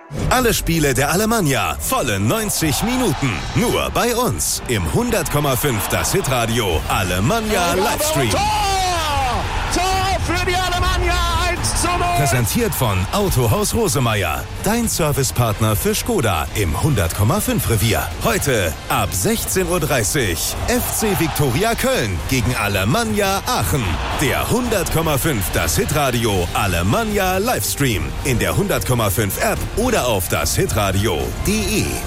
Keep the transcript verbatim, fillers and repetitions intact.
Alle Spiele der Alemannia, volle neunzig Minuten. Nur bei uns im hundert Komma fünf Das Hitradio Alemannia Livestream. Tor! Tor für die Alemannia, eins zu null. Präsentiert von Autohaus Rosemeyer, dein Servicepartner für Skoda im hundert Komma fünf Revier. Heute ab sechzehn Uhr dreißig F C Viktoria Köln gegen Alemannia Aachen. Der hundert Komma fünf Das Hitradio Alemannia Livestream in der hundert Komma fünf App oder auf das hitradio punkt de.